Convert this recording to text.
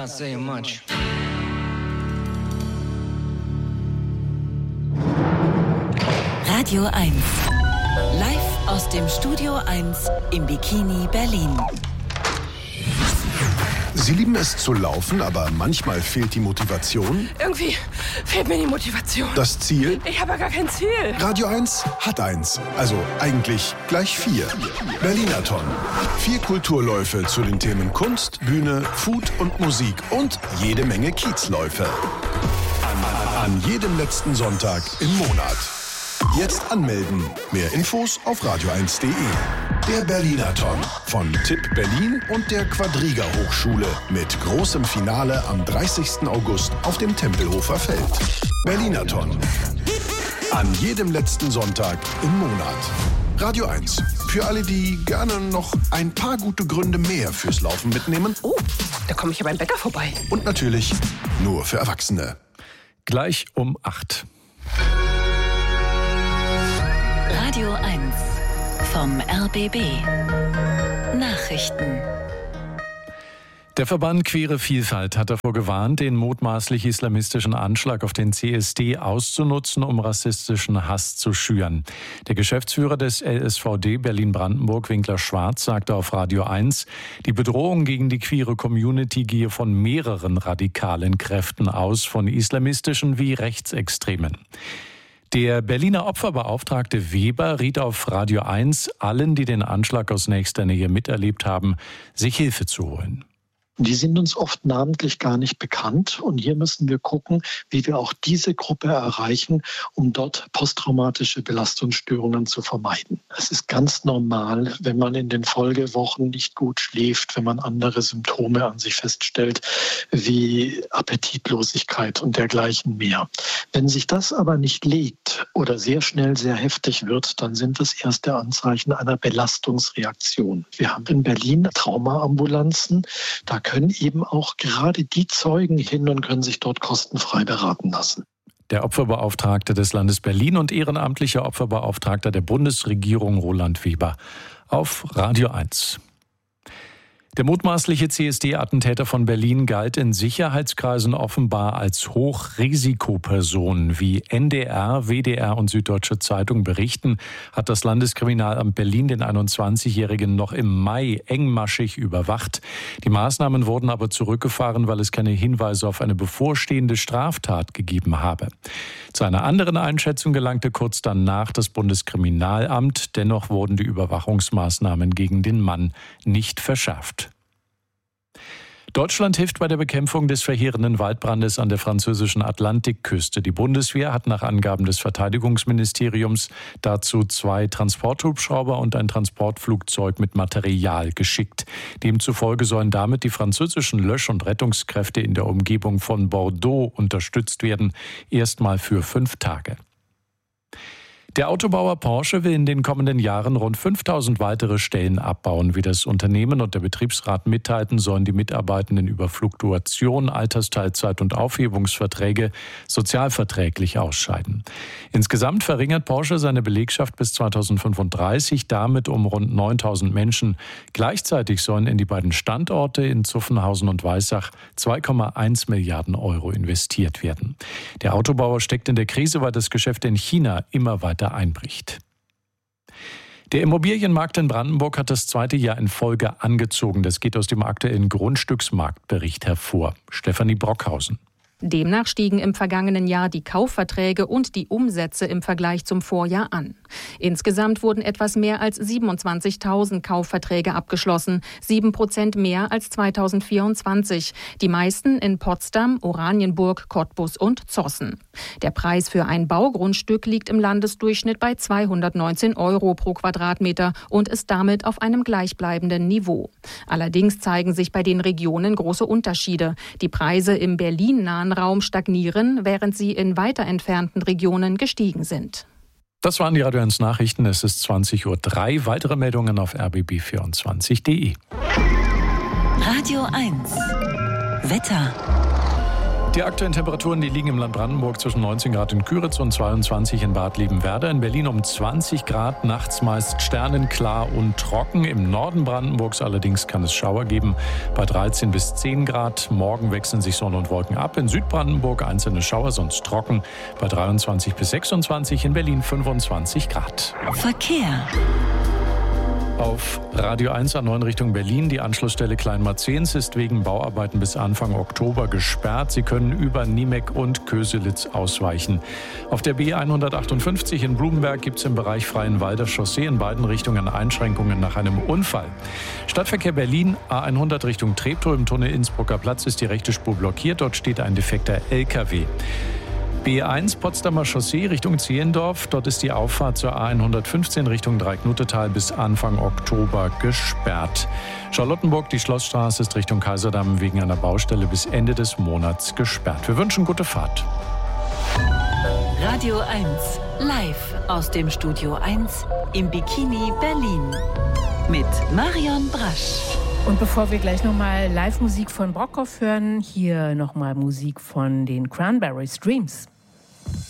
not saying much. Radio 1. Live aus dem Studio 1 im Bikini Berlin. Sie lieben es zu laufen, aber manchmal fehlt die Motivation. Irgendwie fehlt mir die Motivation. Das Ziel? Ich habe gar kein Ziel. Radio 1 hat eins. Also eigentlich gleich 4. Berlinathon. 4 Kulturläufe zu den Themen Kunst, Bühne, Food und Musik und jede Menge Kiezläufe. An jedem letzten Sonntag im Monat. Jetzt anmelden. Mehr Infos auf radio1.de. Der Berlinathon von TIP Berlin und der Quadriga Hochschule mit großem Finale am 30. August auf dem Tempelhofer Feld. Berlinathon. An jedem letzten Sonntag im Monat. Radio 1. Für alle, die gerne noch ein paar gute Gründe mehr fürs Laufen mitnehmen. Oh, da komme ich ja beim Bäcker vorbei. Und natürlich nur für Erwachsene. Gleich um 8. Radio 1 vom RBB. Nachrichten. Der Verband Queere Vielfalt hat davor gewarnt, den mutmaßlich islamistischen Anschlag auf den CSD auszunutzen, um rassistischen Hass zu schüren. Der Geschäftsführer des LSVD Berlin-Brandenburg, Winkler Schwarz, sagte auf Radio 1, die Bedrohung gegen die queere Community gehe von mehreren radikalen Kräften aus, von islamistischen wie rechtsextremen. Der Berliner Opferbeauftragte Weber riet auf Radio 1 allen, die den Anschlag aus nächster Nähe miterlebt haben, sich Hilfe zu holen. Die sind uns oft namentlich gar nicht bekannt. Und hier müssen wir gucken, wie wir auch diese Gruppe erreichen, um dort posttraumatische Belastungsstörungen zu vermeiden. Es ist ganz normal, wenn man in den Folgewochen nicht gut schläft, wenn man andere Symptome an sich feststellt, wie Appetitlosigkeit und dergleichen mehr. Wenn sich das aber nicht legt oder sehr schnell sehr heftig wird, dann sind das erste Anzeichen einer Belastungsreaktion. Wir haben in Berlin Traumaambulanzen. Da können eben auch gerade die Zeugen hin und können sich dort kostenfrei beraten lassen. Der Opferbeauftragte des Landes Berlin und ehrenamtlicher Opferbeauftragter der Bundesregierung Roland Weber auf Radio 1. Der mutmaßliche CSD-Attentäter von Berlin galt in Sicherheitskreisen offenbar als Hochrisikoperson. Wie NDR, WDR und Süddeutsche Zeitung berichten, hat das Landeskriminalamt Berlin den 21-Jährigen noch im Mai engmaschig überwacht. Die Maßnahmen wurden aber zurückgefahren, weil es keine Hinweise auf eine bevorstehende Straftat gegeben habe. Zu einer anderen Einschätzung gelangte kurz danach das Bundeskriminalamt. Dennoch wurden die Überwachungsmaßnahmen gegen den Mann nicht verschärft. Deutschland hilft bei der Bekämpfung des verheerenden Waldbrandes an der französischen Atlantikküste. Die Bundeswehr hat nach Angaben des Verteidigungsministeriums dazu 2 Transporthubschrauber und ein Transportflugzeug mit Material geschickt. Demzufolge sollen damit die französischen Lösch- und Rettungskräfte in der Umgebung von Bordeaux unterstützt werden, erstmal für 5 Tage. Der Autobauer Porsche will in den kommenden Jahren rund 5.000 weitere Stellen abbauen. Wie das Unternehmen und der Betriebsrat mitteilten, sollen die Mitarbeitenden über Fluktuation, Altersteilzeit und Aufhebungsverträge sozialverträglich ausscheiden. Insgesamt verringert Porsche seine Belegschaft bis 2035, damit um rund 9.000 Menschen. Gleichzeitig sollen in die beiden Standorte in Zuffenhausen und Weissach 2,1 Milliarden Euro investiert werden. Der Autobauer steckt in der Krise, weil das Geschäft in China immer weiter einbricht. Der Immobilienmarkt in Brandenburg hat das 2. Jahr in Folge angezogen. Das geht aus dem aktuellen Grundstücksmarktbericht hervor. Stefanie Brockhausen. Demnach stiegen im vergangenen Jahr die Kaufverträge und die Umsätze im Vergleich zum Vorjahr an. Insgesamt wurden etwas mehr als 27.000 Kaufverträge abgeschlossen, 7% mehr als 2024. Die meisten in Potsdam, Oranienburg, Cottbus und Zossen. Der Preis für ein Baugrundstück liegt im Landesdurchschnitt bei 219 Euro pro Quadratmeter und ist damit auf einem gleichbleibenden Niveau. Allerdings zeigen sich bei den Regionen große Unterschiede. Die Preise im Berlin-nahen Raum stagnieren, während sie in weiter entfernten Regionen gestiegen sind. Das waren die Radio 1 Nachrichten. Es ist 20.03 Uhr. Weitere Meldungen auf rbb24.de. Radio 1 Wetter. Die aktuellen Temperaturen, die liegen im Land Brandenburg zwischen 19 Grad in Küritz und 22 in Bad Liebenwerda. In Berlin um 20 Grad, nachts meist sternenklar und trocken. Im Norden Brandenburgs allerdings kann es Schauer geben bei 13 bis 10 Grad. Morgen wechseln sich Sonne und Wolken ab. In Südbrandenburg einzelne Schauer, sonst trocken bei 23 bis 26. In Berlin 25 Grad. Verkehr. Auf Radio 1 A9 Richtung Berlin. Die Anschlussstelle Kleinmarzens ist wegen Bauarbeiten bis Anfang Oktober gesperrt. Sie können über Niemek und Köselitz ausweichen. Auf der B158 in Blumenberg gibt es im Bereich Freienwalder Chaussee in beiden Richtungen Einschränkungen nach einem Unfall. Stadtverkehr Berlin, A100 Richtung Treptow. Im Tunnel Innsbrucker Platz ist die rechte Spur blockiert. Dort steht ein defekter LKW. B1 Potsdamer Chaussee Richtung Zehlendorf. Dort ist die Auffahrt zur A115 Richtung Dreiecknutetal bis Anfang Oktober gesperrt. Charlottenburg, die Schlossstraße ist Richtung Kaiserdamm wegen einer Baustelle bis Ende des Monats gesperrt. Wir wünschen gute Fahrt. Radio 1, live aus dem Studio 1 im Bikini Berlin. Mit Marion Brasch. Und bevor wir gleich nochmal Live-Musik von Brockhoff hören, hier nochmal Musik von den Cranberries, Dreams.